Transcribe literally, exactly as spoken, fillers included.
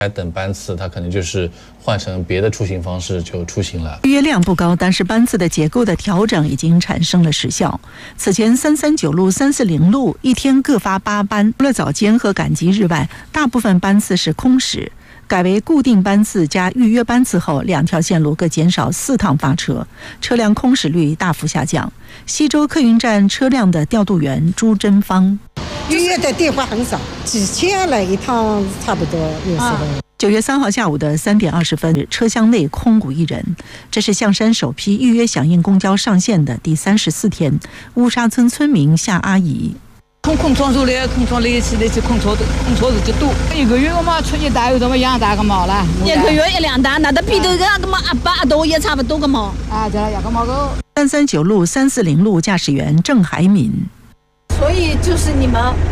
还等班次，他可能就是换成别的出行方式就出行了。 预约量不高，但是班次的结构的调整已经产生了实效。此前三三九路、三四零路一天各发八班，除了早间和赶集日外，大部分班次是空时。改为固定班次加预约班次后，两条线路各减少四趟发车，车辆空驶率大幅下降。西周客运站车辆的调度员朱珍芳， 预约的电话很少，几千来一趟，差不多有时候。 九月三号下午的三点二十分，车厢内空无一人。这是象山首批预约响应公交上线的第三十四天。乌沙村村民夏阿姨。 空空窗出来，空窗来起来去空窗空窗子就多。一个月嘛，出一单有这么两单个毛了。 一个月一两单，那都比这个那么阿八多也差不多个毛。 啊，这两个毛个。 三三九路、三四零路驾驶员郑海敏。 所以就是你们。